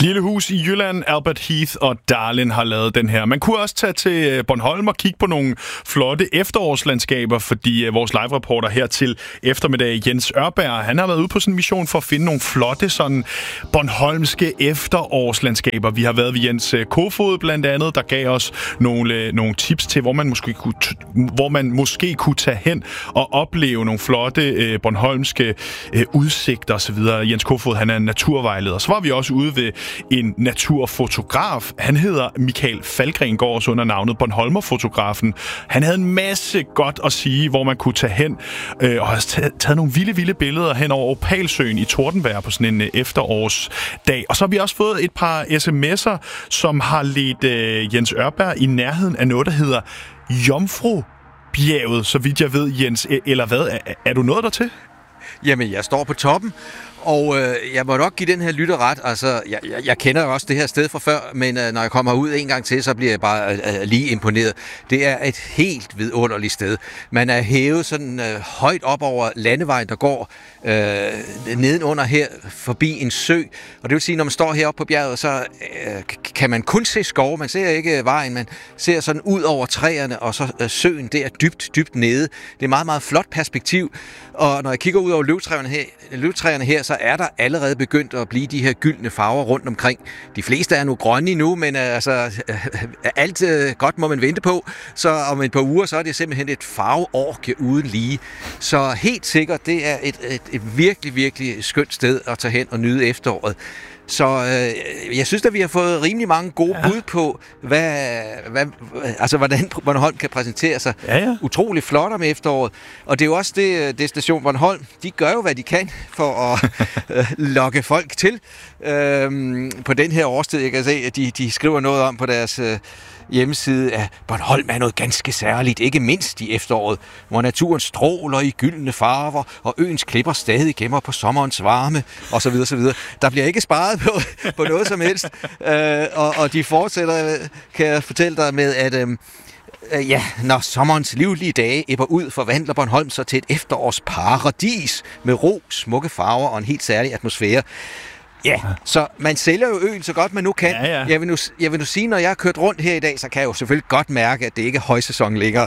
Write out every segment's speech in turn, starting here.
Lille hus i Jylland, Albert Heath og Darlin har lavet den her. Man kunne også tage til Bornholm og kigge på nogle flotte efterårslandskaber, fordi vores live-reporter her til eftermiddag, Jens Ørberg, han har været ude på sådan en mission for at finde nogle flotte sådan bornholmske efterårslandskaber. Vi har været ved Jens Kofod blandt andet, der gav os nogle tips til, hvor man måske kunne tage hen og opleve nogle flotte bornholmske udsigter osv. Jens Kofod, han er en naturvejleder. Så var vi også ude ved en naturfotograf. Han hedder Michael Falkgren, går også under navnet Bornholmerfotografen. Han havde en masse godt at sige, hvor man kunne tage hen og have taget nogle vilde billeder hen over Opalsøen i Tordenvejr på sådan en efterårsdag. Og så har vi også fået et par sms'er, som har ledt Jens Ørberg i nærheden af noget, der hedder Jomfrubjerget, så vidt jeg ved, Jens. Eller hvad? Er du nået dertil? Jamen, jeg står på toppen, og jeg må nok give den her lytter ret. Altså, jeg kender jo også det her sted fra før, men når jeg kommer ud en gang til, så bliver jeg bare lige imponeret. Det er et helt vidunderligt sted. Man er hævet sådan højt op over landevejen, der går nedenunder her forbi en sø. Og det vil sige, når man står heroppe på bjerget, så kan man kun se skove. Man ser ikke vejen, man ser sådan ud over træerne, og så søen der dybt nede. Det er et meget, meget flot perspektiv. Og når jeg kigger ud over løvtræerne her, så er der allerede begyndt at blive de her gyldne farver rundt omkring. De fleste er nu grønne endnu, men alt godt må man vente på. Så om et par uger, så er det simpelthen et farveorgie uden lige. Så helt sikkert, det er et virkelig skønt sted at tage hen og nyde efteråret. Så jeg synes, at vi har fået rimelig mange gode bud på, hvordan Bornholm kan præsentere sig. Ja. Utrolig flot om efteråret. Og det er jo også det Station Bornholm, de gør jo, hvad de kan for at lokke folk til på den her årstid. Jeg kan se, at de skriver noget om på deres hjemmeside, at Bornholm er noget ganske særligt, ikke mindst i efteråret, hvor naturen stråler i gyldne farver, og øens klipper stadig gemmer på sommerens varme, osv. Der bliver ikke sparet på noget som helst, og de fortsætter, kan jeg fortælle dig, med at når sommerens livlige dage ebber ud, forvandler Bornholm sig til et efterårsparadis med ro, smukke farver og en helt særlig atmosfære. Ja, så man sælger jo øen så godt man nu kan. Ja. Jeg vil nu sige, når jeg har kørt rundt her i dag, så kan jeg jo selvfølgelig godt mærke, at det ikke er højsæson længere.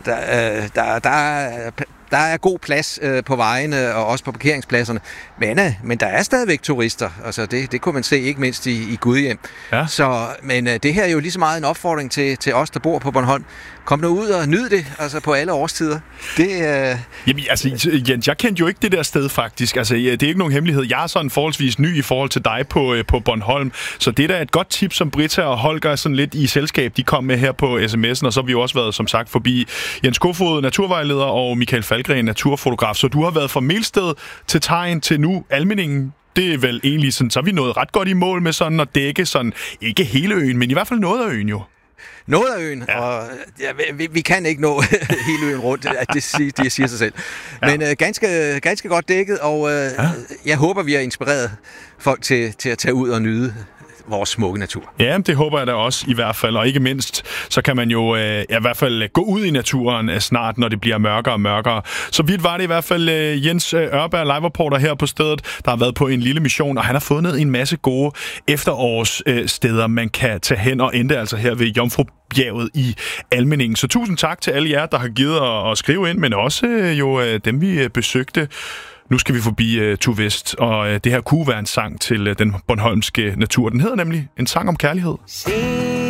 Der er god plads på vejene og også på parkeringspladserne, men der er stadigvæk turister. Altså det kunne man se ikke mindst i Gudhjem. Ja. Men det her er jo lige så meget en opfordring til os, der bor på Bornholm. Kom nu ud og nyd det, altså på alle årstider. Jamen altså, Jens, jeg kendte jo ikke det der sted faktisk. Altså, det er ikke nogen hemmelighed. Jeg er sådan forholdsvis ny i forhold til dig på Bornholm. Så det er da et godt tip, som Britta og Holger sådan lidt i selskab, de kom med her på sms'en. Og så har vi jo også været, som sagt, forbi Jens Kofod, naturvejleder, og Michael Falkgren, naturfotograf. Så du har været fra Melsted til Tegn til nu Almindingen. Det er vel egentlig sådan, så er vi nået ret godt i mål med sådan at dække sådan, ikke hele øen, men i hvert fald noget af øen jo. Noget af øen, ja. Og vi kan ikke nå hele øen rundt, det siger sig selv. Men ganske godt dækket, og jeg håber, vi har inspireret folk til at tage ud og nyde vores smukke natur. Ja, det håber jeg da også i hvert fald, og ikke mindst, så kan man jo i hvert fald gå ud i naturen snart, når det bliver mørkere og mørkere. Så vidt var det i hvert fald Jens Ørberg, live-reporter her på stedet, der har været på en lille mission, og han har fundet en masse gode efterårssteder, man kan tage hen, og endte altså her ved Jomfrubjerget i Almindingen. Så tusind tak til alle jer, der har givet at skrive ind, men også dem, vi besøgte. Nu skal vi forbi Tuvest, og det her kunne være en sang til den bornholmske natur. Den hedder nemlig En sang om kærlighed.